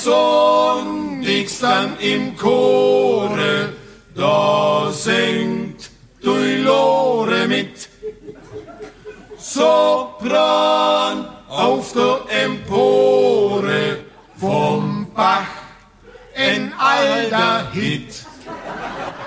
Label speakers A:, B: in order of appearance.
A: sonntags dann im Chore, da singt du Lore mit. So